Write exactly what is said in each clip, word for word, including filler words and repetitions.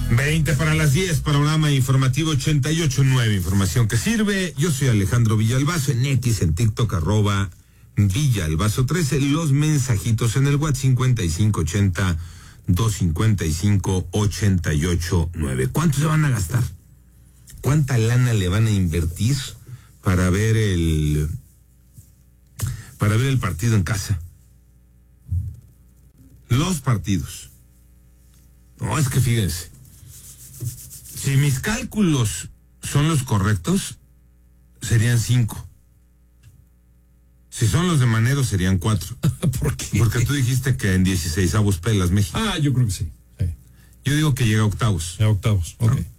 veinte para las diez, panorama informativo ochenta y ocho punto nueve, información que sirve. Yo soy Alejandro Villalbazo, en X, en TikTok, arroba Villalbazo trece, los mensajitos en el WhatsApp cincuenta y cinco ochenta, doscientos cincuenta y cinco, ochenta y ocho nueve. ¿Cuánto se van a gastar? ¿Cuánta lana le van a invertir para ver el para ver el partido en casa? Los partidos. No, es que fíjense, si mis cálculos son los correctos, serían cinco. Si son los de Manero, serían cuatro. ¿Por qué? Porque tú dijiste que en dieciseisavos pelas México. Ah, yo creo que sí. sí. Yo digo que llega a octavos. A octavos, ok. ¿No?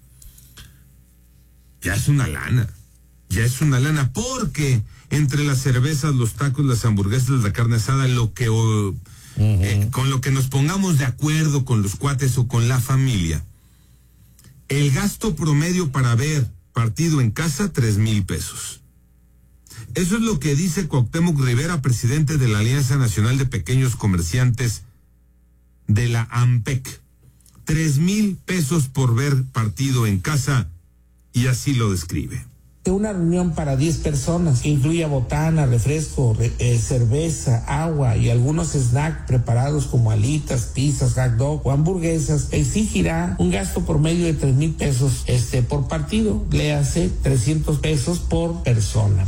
Ya es una lana. Ya es una lana, porque entre las cervezas, los tacos, las hamburguesas, la carne asada, lo que uh, uh-huh. eh, con lo que nos pongamos de acuerdo con los cuates o con la familia, el gasto promedio para ver partido en casa, tres mil pesos. Eso es lo que dice Cuauhtémoc Rivera, presidente de la Alianza Nacional de Pequeños Comerciantes de la AMPEC. Tres mil pesos por ver partido en casa, y así lo describe. Una reunión para diez personas, que incluya botana, refresco, re, eh, cerveza, agua y algunos snacks preparados como alitas, pizzas, hot dog o hamburguesas, exigirá un gasto promedio de tres mil pesos este, por partido, le hace trescientos pesos por persona.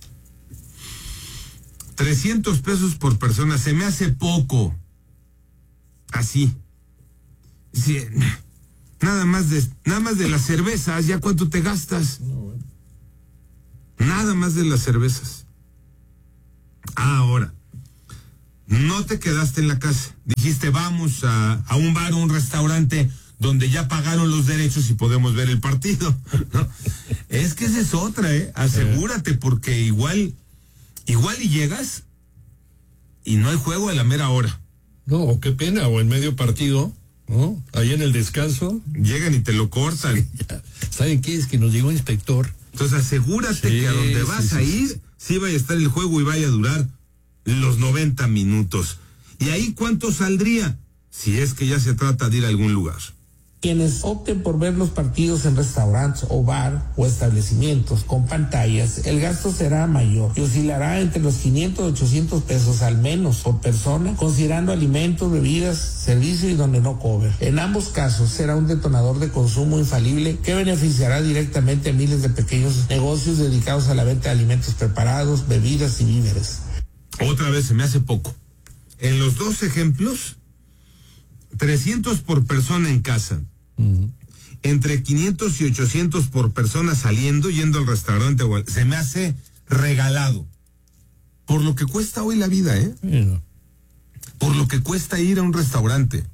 trescientos pesos por persona, se me hace poco. Así. Sí, nada más de, nada más de las cervezas, ¿ya cuánto te gastas? No, bueno. Nada más de las cervezas. Ahora, no te quedaste en la casa. Dijiste, vamos a, a un bar o un restaurante donde ya pagaron los derechos y podemos ver el partido. ¿No? Es que esa es otra, ¿eh? Asegúrate, porque igual, igual y llegas y no hay juego a la mera hora. No, qué pena, o en medio partido, ¿no? Ahí en el descanso. Llegan y te lo cortan. Sí, ¿saben qué? Es que nos llegó un inspector. Entonces asegúrate sí, que a donde vas sí, a ir, sí, sí vaya a estar el juego y vaya a durar los noventa minutos. ¿Y ahí cuánto saldría? Si es que ya se trata de ir a algún lugar. Quienes opten por ver los partidos en restaurantes o bar o establecimientos con pantallas, el gasto será mayor y oscilará entre los quinientos y ochocientos pesos al menos por persona, considerando alimentos, bebidas, servicio y donde no cover. En ambos casos será un detonador de consumo infalible que beneficiará directamente a miles de pequeños negocios dedicados a la venta de alimentos preparados, bebidas y víveres. Otra vez se me hace poco. En los dos ejemplos, trescientos por persona en casa. Uh-huh. Entre quinientos y ochocientos por persona saliendo, yendo al restaurante, se me hace regalado. Por lo que cuesta hoy la vida, ¿eh? Uh-huh. Por lo que cuesta ir a un restaurante.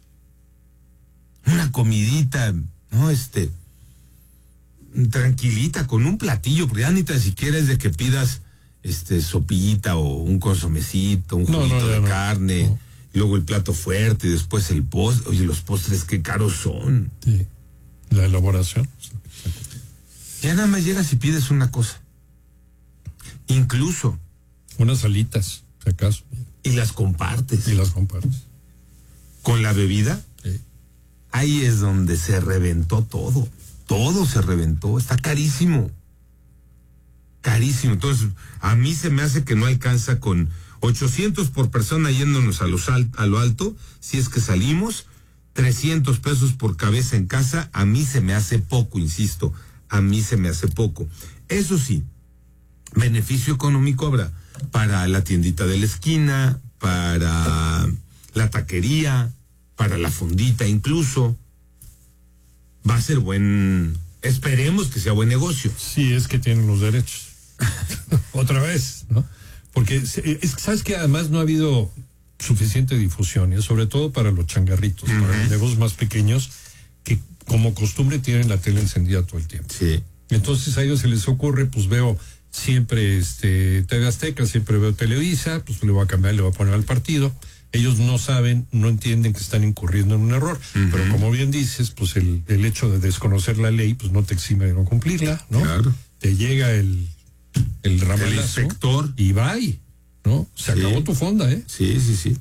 Una comidita, ¿no? Este, tranquilita, con un platillo, porque ya ni tan siquiera es de que pidas, este, sopillita o un consomecito, un juguito no, no, de no, carne. No. Y luego el plato fuerte y después el postre. Oye, los postres qué caros son. Sí, la elaboración. Ya nada más llegas y pides una cosa. Incluso. Unas alitas, si acaso. Y las compartes. Y las compartes. Con la bebida. Sí. Ahí es donde se reventó todo. Todo se reventó. Está carísimo. Carísimo. Entonces, a mí se me hace que no alcanza con ochocientos por persona yéndonos a, los al, a lo alto, si es que salimos, trescientos pesos por cabeza en casa, a mí se me hace poco, insisto, a mí se me hace poco. Eso sí, beneficio económico habrá para la tiendita de la esquina, para la taquería, para la fondita incluso. Va a ser buen, esperemos que sea buen negocio. Sí, es que tienen los derechos. Otra vez, ¿no? Porque es, sabes que además no ha habido suficiente difusión, y sobre todo para los changarritos, uh-huh. para los negocios más pequeños, que como costumbre tienen la tele encendida todo el tiempo. Sí. Entonces a ellos se les ocurre, pues veo siempre este T V Azteca, siempre veo Televisa, pues le voy a cambiar, le voy a poner al partido. Ellos no saben, no entienden que están incurriendo en un error, uh-huh. pero como bien dices, pues el, el hecho de desconocer la ley, pues no te exime de no cumplirla, ¿no? Claro. Te llega el el ramalazo el inspector y bye, ¿no? Se sí. acabó tu fonda, ¿eh? Sí, sí, sí.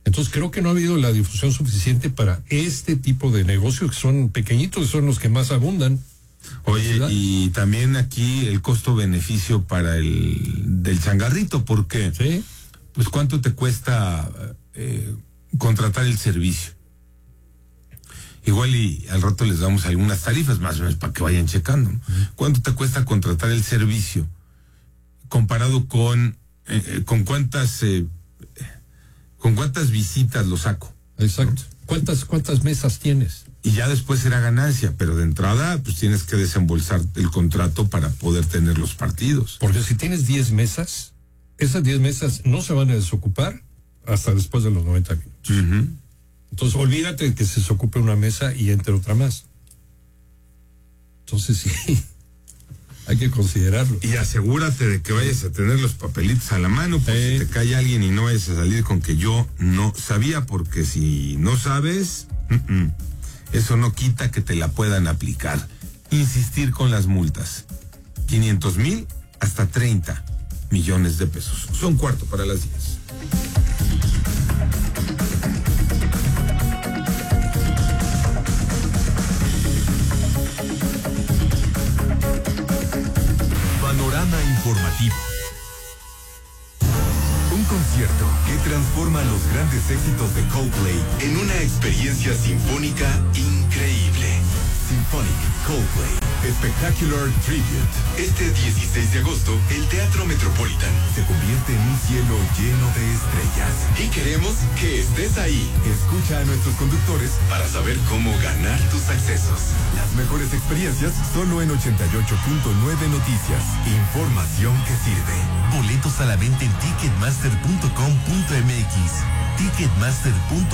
Entonces creo que no ha habido la difusión suficiente para este tipo de negocios que son pequeñitos, son los que más abundan. Oye, y también aquí el costo-beneficio para el del changarrito, porque ¿sí? Pues cuánto te cuesta eh, contratar el servicio. Igual y al rato les damos algunas tarifas más o menos para que vayan checando. ¿Cuánto te cuesta contratar el servicio comparado con eh, con cuántas eh, con cuántas visitas lo saco? Exacto. ¿No? ¿Cuántas cuántas mesas tienes? Y ya después será ganancia, pero de entrada pues tienes que desembolsar el contrato para poder tener los partidos. Porque si tienes diez mesas, esas diez mesas no se van a desocupar hasta después de los noventa minutos. Uh-huh. Entonces olvídate de que se desocupe una mesa y entre otra más. Entonces sí, hay que considerarlo. Y asegúrate de que vayas a tener los papelitos a la mano, porque eh. si te cae alguien y no vayas a salir con que yo no sabía, porque si no sabes, uh-uh. eso no quita que te la puedan aplicar. Insistir con las multas. quinientos mil hasta treinta millones de pesos. Son cuarto para las diez. Panorama informativo. Un concierto que transforma los grandes éxitos de Coldplay en una experiencia sinfónica increíble. Symphonic Coldplay Spectacular Tribute. Este dieciséis de agosto, el Teatro Metropolitan se convierte en un cielo lleno de estrellas. Y queremos que estés ahí. Escucha a nuestros conductores para saber cómo ganar tus accesos. Las mejores experiencias solo en ochenta y ocho punto nueve Noticias. Información que sirve. Boletos a la venta en ticketmaster punto com punto m x. Ticketmaster punto com